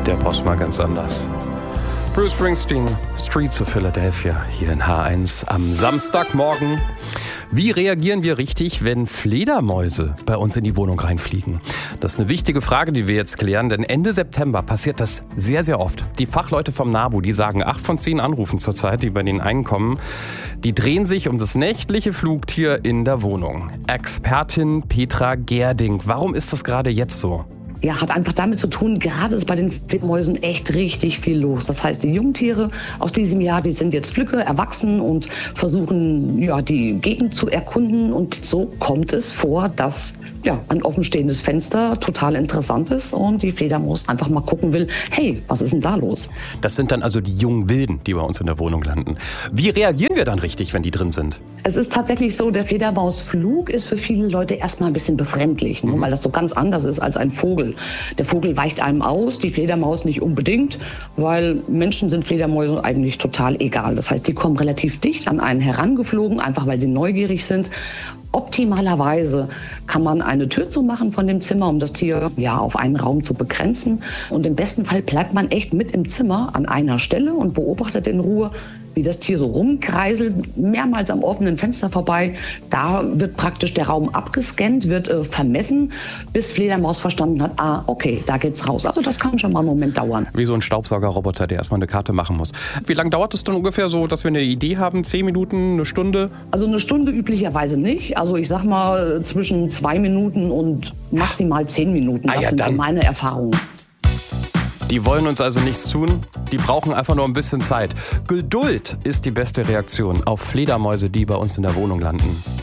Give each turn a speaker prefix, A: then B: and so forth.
A: Der brauchst mal ganz anders. Bruce Springsteen, Streets of Philadelphia, hier in H1 am Samstagmorgen. Wie reagieren wir richtig, wenn Fledermäuse bei uns in die Wohnung reinfliegen? Das ist eine wichtige Frage, die wir jetzt klären, denn Ende September passiert das sehr, sehr oft. Die Fachleute vom NABU, die sagen, 8 von 10 Anrufen zurzeit, die bei denen einkommen, die drehen sich um das nächtliche Flugtier in der Wohnung. Expertin Petra Gerding, warum ist das gerade jetzt so?
B: Ja, hat einfach damit zu tun, gerade ist bei den Fledermäusen echt richtig viel los. Das heißt, die Jungtiere aus diesem Jahr, die sind jetzt flügge, erwachsen und versuchen, die Gegend zu erkunden. Und so kommt es vor, dass ein offenstehendes Fenster total interessant ist und die Fledermaus einfach mal gucken will, hey, was ist denn da los?
A: Das sind dann also die jungen Wilden, die bei uns in der Wohnung landen. Wie reagieren wir dann richtig, wenn die drin sind?
B: Es ist tatsächlich so, der Fledermausflug ist für viele Leute erstmal ein bisschen befremdlich, weil das so ganz anders ist als ein Vogel. Der Vogel weicht einem aus, die Fledermaus nicht unbedingt, weil Menschen sind Fledermäusen eigentlich total egal. Das heißt, die kommen relativ dicht an einen herangeflogen, einfach weil sie neugierig sind. Optimalerweise kann man eine Tür zumachen von dem Zimmer, um das Tier auf einen Raum zu begrenzen. Und im besten Fall bleibt man echt mit im Zimmer an einer Stelle und beobachtet in Ruhe, wie das Tier so rumkreiselt, mehrmals am offenen Fenster vorbei. Da wird praktisch der Raum abgescannt, wird vermessen, bis Fledermaus verstanden hat, okay, da geht's raus. Also das kann schon mal einen Moment dauern.
A: Wie so ein Staubsaugerroboter, der erstmal eine Karte machen muss. Wie lange dauert es dann ungefähr so, dass wir eine Idee haben? 10 Minuten, eine Stunde?
B: Also eine Stunde üblicherweise nicht. Also ich sag mal zwischen 2 Minuten und maximal 10 Minuten. Das sind so meine Erfahrungen.
A: Die wollen uns also nichts tun, die brauchen einfach nur ein bisschen Zeit. Geduld ist die beste Reaktion auf Fledermäuse, die bei uns in der Wohnung landen.